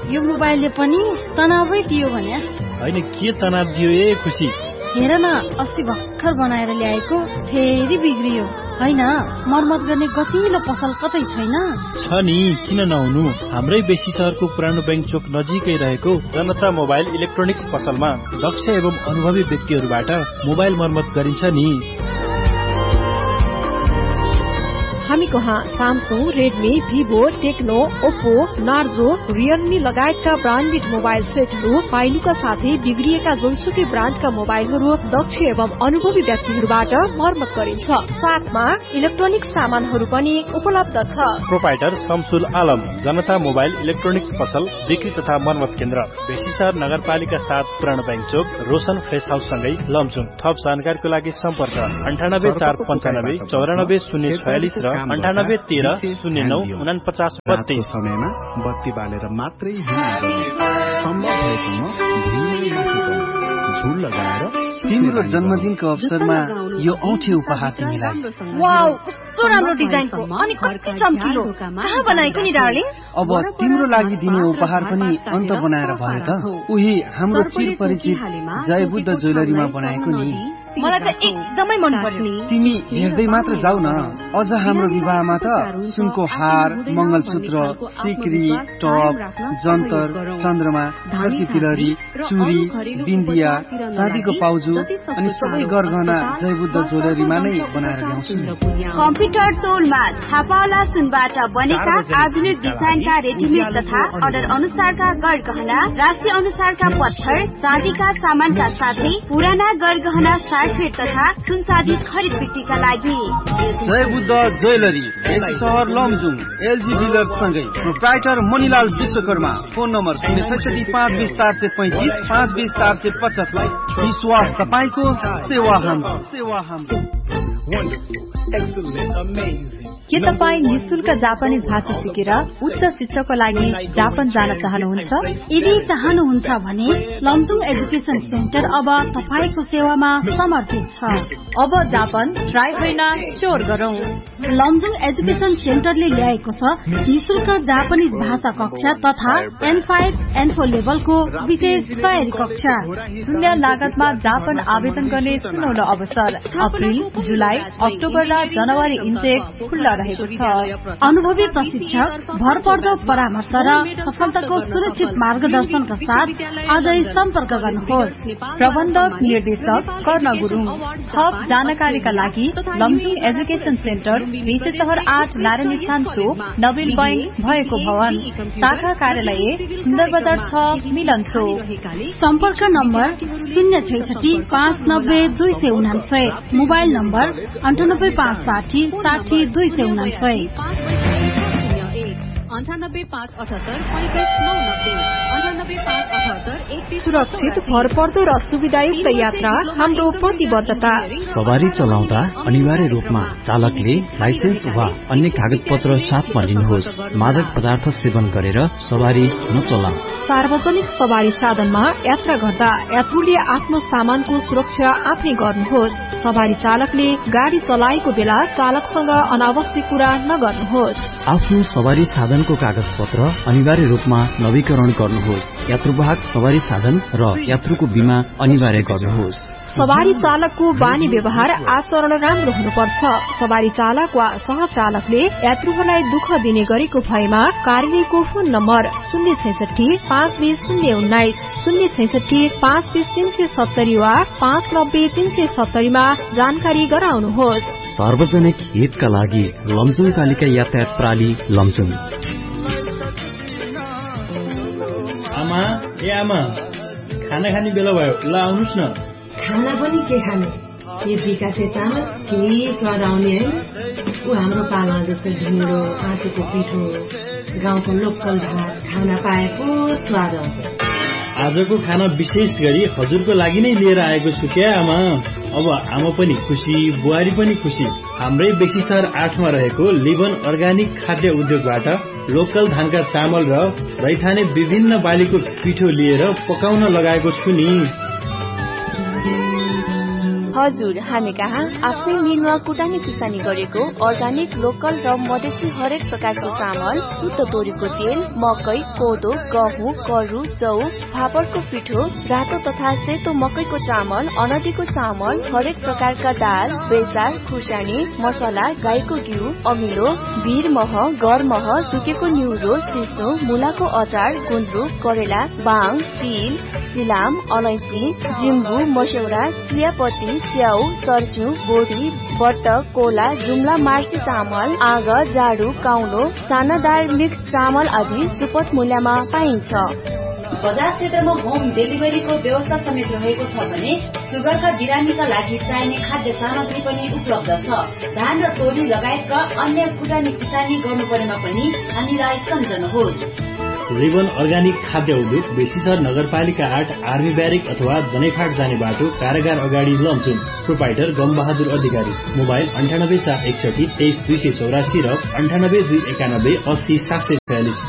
यो मोबाइलले पनि तनावै दियो भने होइन के तनाव दियो ए खुसी हेर न अस्ति भर्खर बनाएर ल्याएको फेरि बिग्रियो होइन मर्मत गर्ने गतिलो पसल कतै छैन छ नि किन नहुनु हाम्रै बेसी शहरको पुरानो बैंक चोक नजिकै रहेको जनता मोबाइल इलेक्ट्रोनिक्स पसलमा दक्ष एवं अनुभवी व्यक्तिहरूबाट मोबाइल मर्मत गरिन्छ नि हामी कहाँ Samsung Redmi Vivo Tecno Oppo Narzo Realme लगायतका ब्रान्डेड मोबाइल सेटहरू पाइनुका साथै बिग्रिएका जुनसुकै ब्रान्डका मोबाइलहरू दक्ष एवं अनुभवी व्यक्तिहरूबाट मर्मत गरिन्छ साथमा इलेक्ट्रोनिक सामानहरू पनि उपलब्ध छ प्रोपाइटर शमसुल आलम जनता मोबाइल इलेक्ट्रोनिक्स पसल बिक्री तथा मर्मत केन्द्र बेसीशहर नगरपालिका 7 पुरानो बैंक चोक रोशन फ्रेस हाउस सँगै लमजुङ थप जानकारीको लागि सम्पर्क 9845 94 046 र 9813094932 समयमा बत्ती बालेर मात्रै सम्भव झुल लगाएर तिम्रो जन्मदिनको अवसरमा यो औँठी उपहार तिमीलाई वाउ कस्तो राम्रो डिजाइनको अनि कति चम्किलो कहाँ बनाएको नि डार्लिङ अब तिम्रो लागि दिने उपहार पनि अन्त बनाएर भयो त उही हाम्रो चिरपरिचित जयबुद्ध ज्वेलरीमा बनाएको नि मलाई त एकदमै मन पर्छ तिमी हेर्दै मात्र जाऊ न अझ हाम्रो विवाहमा त सुनको हार मंगलसूत्र सिक्री टप जन्तर चन्द्रमा छर्की तिलहरी चुरी बिन्दिया चाँदीको पाउजु अनि सबै गरगहना जयबुद्ध ज्वेलरीमा नै बनाएर ल्याउँछु कम्प्युटर तोलमा छापावाला सुनबाट बनेका आधुनिक डिजाइनका रेडिमेड तथा अर्डर अनुसारका गरगहना राशि अनुसारका पत्थर चाँदीका सामानका साथै पुराना गरगहना सार्फेट तथा सुन चाँदी खरिद बिक्रीका लागि जयबुद्ध ज्वेलरी शहर लमजुङ एलजी डिलर सँगै proprietor Manilal Vishwakarma phone number 0675 विश्वास तपाईको सेवा हाम्रो के तपाईँ निशुल्क जापानिज भाषा सिकेर उच्च शिक्षाको लागि जापान जान चाहनुहुन्छ यदि चाहनुहुन्छ भने लमजुङ एजुकेसन सेन्टर अब तपाईको सेवामा समर्पित छ अब जापान ट्राई होइन स्योर गरौं लमजुङ एजुकेसन सेन्टरले ल्याएको छ निशुल्क जापानिज भाषा कक्षा तथा N5 N4 लेभलको विशेष तयारी कक्षा शून्य लागतमा जापान आवेदन गर्ने सुनौलो अवसर अप्रिल जुलाई अक्टोबर र जनवरी इन्टेक खुल्ला रहेको छ अनुभवी प्रशिक्षक भरपर्दो परामर्श र सफलताको सुरक्षित मार्गदर्शनका साथ आजै सम्पर्क गर्नुहोस् प्रबन्धक निर्देशक कर्ण गुरुङ थप जानकारीका लागि लमजुङ एजुकेसन सेन्टर बेसीशहर 8 नारायण स्थान चोक नवीन बैंक भएको भवन शाखा कार्यालय सुन्दर बजार 6 मिलन चोक सम्पर्क नम्बर 066590299 मोबाइल नम्बर 9856 60299 सुरक्षित भरपर्दो र सुविधायुक्त यात्रा हाम्रो प्रतिबद्धता सवारी चलाउँदा अनिवार्य रूपमा चालकले लाइसेन्स वा अन्य कागज पत्र साथमा लिनुहोस् मादक पदार्थ सेवन गरेर सवारी नचलाऊ सार्वजनिक सवारी साधनमा यात्रा गर्दा यात्रुले आफ्नो सामानको सुरक्षा आफै गर्नुहोस् सवारी चालकले गाडी चलाएको बेला चालकसँग अनावश्यक कुरा नगर्नुहोस् आफ्नो सवारी साधनको कागज पत्र अनिवार्य रूपमा नवीकरण गर्नुहोस् यात्रुवाहक सवारी साधन र यात्रुको बीमा अनिवार्य गर्नुहोस् सवारी चालकको बानी व्यवहार आचरण राम्रो हुनुपर्छ सवारी चालक वा सहचालकले यात्रुहरूलाई दुःख दिने गरेको भएमा कार्यालयको फोन नम्बर 066-520-019 066-520-370 वा 590-370 मा जानकारी गराउनुहोस् सार्वजनिक हितका लागि लमजुङ कालिका यातायात प्रणाली लमजुङ आमा खाना खाने बेला भयो ल आउनुस् न खाना पनि के खाने यो विकासे चामल के स्वाद आउने है ऊ हाम्रो पालमा जस्तो ढिँडो आँटेको पिठो गाउँको लोकल भात खाना पाएको स्वाद आउँछ आजको खाना विशेष गरी हजुरको लागि नै लिएर आएको छु क्या आमा अब आमा पनि खुसी बुहारी पनि खुसी हाम्रै बेसीशहर 8 मा रहेको लिबन अर्गानिक खाद्य उद्योगबाट लोकल धानका चामल र रैथाने विभिन्न बालीको पिठो लिएर पकाउन लगाएको छु नि हजुर, हामी कहाँ आफ्नै मिलमा कुटानी पिसानी गरेको अर्गानिक, लोकल र मधेसी हरेक प्रकारको चामल, शुद्ध तोरीको तेल, मकै, कोदो, गहुँ, करु, जौ, फापरको पिठो, रातो तथा सेतो मकैको चामल, अनदीको चामल, हरेक प्रकारका दाल, बेसार, खुर्सानी, मसला, गाईको घिउ, अमिलो, भिर मह, गर मह, सुकेको न्युरो, सिस्नो, मुलाको अचार, गुन्द्रुक, करेला, बाङ, तिल, सिलाम, अलैँची, जिम्बु, मस्यौरा, चियापत्ती, स्याउ, सर्स्यु, बोडी, बट्ट, कोला, जुम्ला, मार्सी चामल, आग, जाडु, काउलो, सानादार मिक्स चामल आदि सुपथ मूल्यमा पाइन्छ। बजार क्षेत्रमा होम डेलिभरीको व्यवस्था समेत रहेको छ भने सुगरका बिरामीका लागि चाहिने खाद्य सामग्री पनि उपलब्ध छ। धान र तोरी लगायतका अन्य कुटानी पिसानी गर्नु परेमा पनि हामीलाई सम्झनुहोस्। लिबन अर्गानिक खाद्य उद्योग बेसीसर नगरपालिका 8 आर्मी ब्यारेक अथवा दनेफाट जाने बाटो कारागार अगाडि लमचुन। प्रोपाइटर गमबहादुर अधिकारी। मोबाइल 98 461 23 284 र 98 291 80 746।